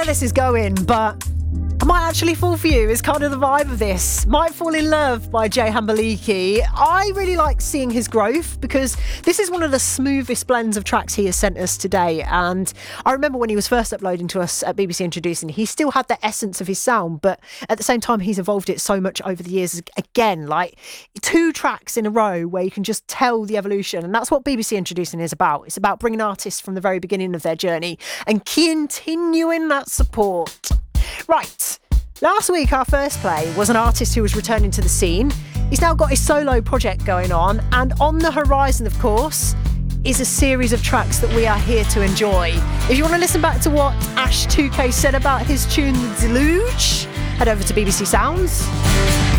where this is going, but I might actually fall for you is kind of the vibe of this. Might Fall in Love by Jay Hambaliki. I really like seeing his growth because this is one of the smoothest blends of tracks he has sent us today. And I remember when he was first uploading to us at BBC Introducing, he still had the essence of his sound, but at the same time, he's evolved it so much over the years. Again, like 2 tracks in a row where you can just tell the evolution. And that's what BBC Introducing is about. It's about bringing artists from the very beginning of their journey and continuing that support. Right, last week our first play was an artist who was returning to the scene. He's now got his solo project going on, and on the horizon, of course, is a series of tracks that we are here to enjoy. If you want to listen back to what Ash 2K said about his tune The Deluge, head over to BBC Sounds.